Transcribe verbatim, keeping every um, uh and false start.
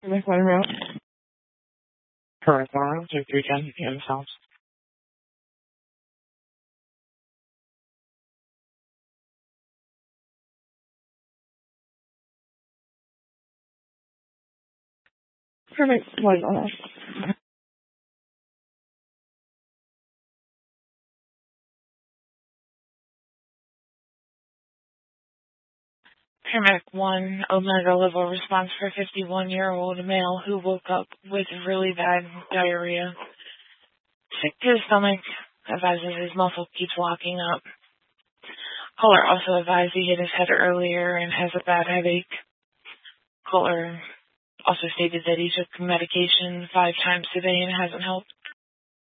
Make one route. Correct. One route. Two, three, ten. Yeah, sounds. Perfect. One on that. Paramedic one, Omega level response for fifty-one-year-old male who woke up with really bad diarrhea. Sick to his stomach, advises his muscle keeps locking up. Caller also advised he hit his head earlier and has a bad headache. Caller also stated that he took medication five times today and it hasn't helped.